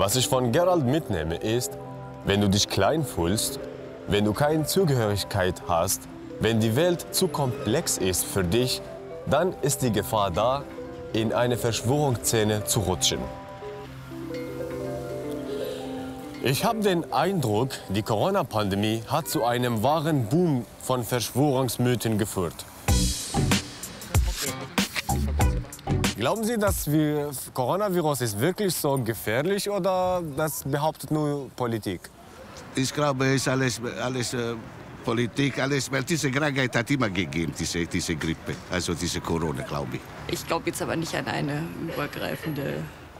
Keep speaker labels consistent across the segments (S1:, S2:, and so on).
S1: Was ich von Gerald mitnehme ist, wenn du dich klein fühlst, wenn du keine Zugehörigkeit hast, wenn die Welt zu komplex ist für dich, dann ist die Gefahr da, in eine Verschwörungsszene zu rutschen. Ich habe den Eindruck, die Corona-Pandemie hat zu einem wahren Boom von Verschwörungsmythen geführt. Glauben Sie, das Coronavirus ist wirklich so gefährlich oder das behauptet nur Politik?
S2: Ich glaube, es ist alles Politik, alles, weil diese Krankheit hat immer gegeben, diese Grippe, also diese Corona, glaube ich.
S3: Ich glaube jetzt aber nicht an eine übergreifende,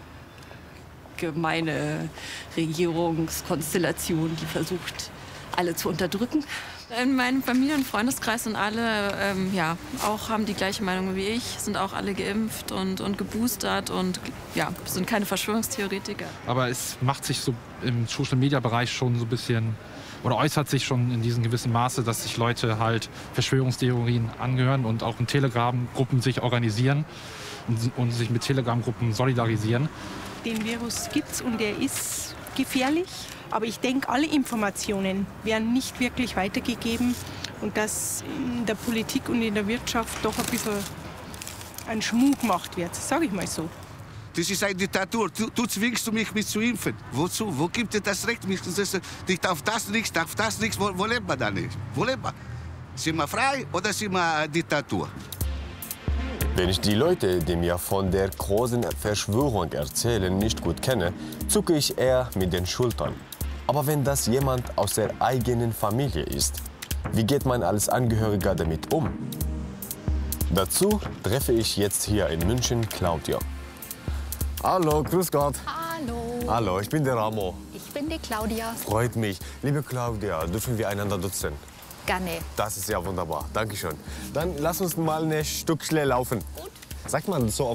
S3: gemeine Regierungskonstellation, die versucht, alle zu unterdrücken.
S4: In meinem Familien- und Freundeskreis sind alle, auch haben die gleiche Meinung wie ich, sind auch alle geimpft und geboostert und sind keine Verschwörungstheoretiker.
S5: Aber es macht sich so im Social-Media-Bereich schon so ein bisschen, oder äußert sich schon in diesem gewissen Maße, dass sich Leute halt Verschwörungstheorien angehören und auch in Telegram-Gruppen sich organisieren und sich mit Telegram-Gruppen solidarisieren.
S6: Den Virus gibt's und er ist gefährlich. Aber ich denke, alle Informationen werden nicht wirklich weitergegeben und dass in der Politik und in der Wirtschaft doch ein bisschen ein Schmuh gemacht wird, sage ich mal so.
S2: Das ist eine Diktatur. Du zwingst mich zu impfen. Wozu? Wo gibt es das Recht? Ich darf das nichts. Wo lebt man da nicht? Wo lebt man? Sind wir frei oder sind wir eine Diktatur?
S1: Wenn ich die Leute, die mir von der großen Verschwörung erzählen, nicht gut kenne, zucke ich eher mit den Schultern. Aber wenn das jemand aus der eigenen Familie ist, wie geht man als Angehöriger damit um? Dazu treffe ich jetzt hier in München Claudia. Hallo, grüß Gott.
S7: Hallo.
S1: Hallo, ich bin der Ramo.
S7: Ich bin die Claudia.
S1: Freut mich. Liebe Claudia, dürfen wir einander duzen?
S7: Gerne.
S1: Das ist ja wunderbar. Dankeschön. Dann lass uns mal ein Stückchen laufen.
S7: Gut.
S1: Sagt man so